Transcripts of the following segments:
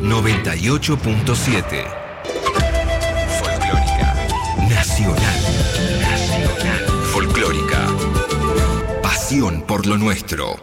98.7. Folclórica. Nacional. Folclórica. Pasión por lo nuestro.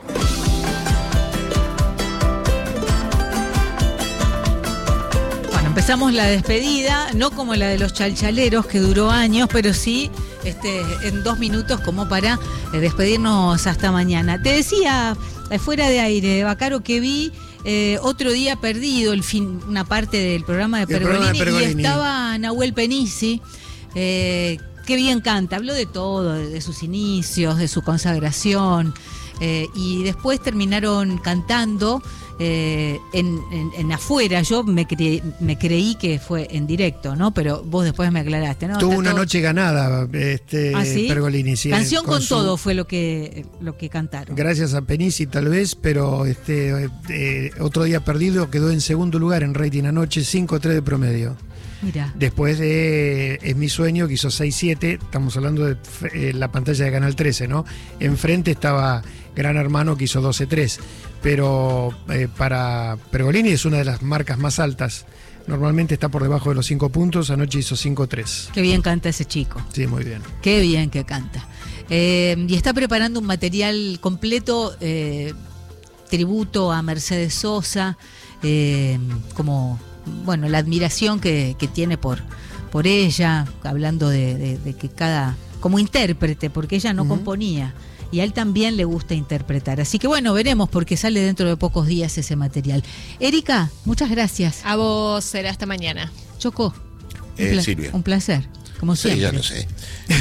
Empezamos la despedida, no como la de los chalchaleros, que duró años, pero sí en 2 minutos como para despedirnos hasta mañana. Te decía, fuera de aire, Bacaro, que vi Otro Día Perdido, una parte del programa de Pergolini, y estaba Nahuel Penisi, qué bien canta, habló de todo, de sus inicios, de su consagración, y después terminaron cantando en afuera. Yo me creí que fue en directo, ¿no? Pero vos después me aclaraste, ¿no? Tuvo una noche ganada, ¿sí? Pergolini. Sí, Canción con todo fue lo que cantaron. Gracias a Penisi tal vez, pero Otro Día Perdido quedó en segundo lugar en rating anoche, 5.3 de promedio. Mirá. Después de Es mi sueño, que hizo 6.7, estamos hablando de la pantalla de Canal 13, ¿no? Enfrente estaba Gran Hermano, que hizo 12.3, pero para Pergolini es una de las marcas más altas. Normalmente está por debajo de los 5 puntos, anoche hizo 5.3. Qué bien canta ese chico. Sí, muy bien. Qué bien que canta. Y está preparando un material completo, tributo a Mercedes Sosa, como... Bueno, la admiración que tiene por ella, hablando de que como intérprete, porque ella no componía, y a él también le gusta interpretar. Así que bueno, veremos, porque sale dentro de pocos días ese material. Erika, muchas gracias. A vos, será hasta mañana. Choco, Silvia. Un placer, como siempre. Sí, ya lo sé.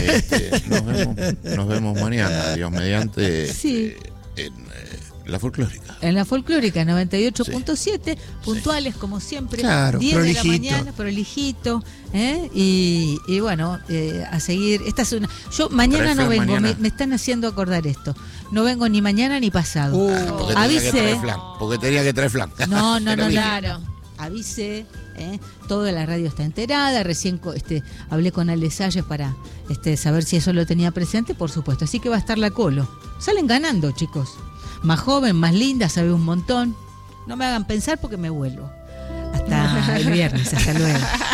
Nos vemos mañana, Dios mediante, sí. En la folclórica. En la folclórica 98.7, puntuales como siempre, claro, 10 prolijito. De la mañana, prolijito, y bueno, a seguir. Esta es yo mañana no vengo, me están haciendo acordar esto. No vengo ni mañana ni pasado. Avisé. Porque tenía que traer flan. No, claro. Avisé, toda la radio está enterada. Recién hablé con Ale Salles para saber si eso lo tenía presente, por supuesto. Así que va a estar la Colo. Salen ganando, chicos. Más joven, más linda, sabe un montón. No me hagan pensar porque me vuelvo. Hasta el viernes, hasta luego.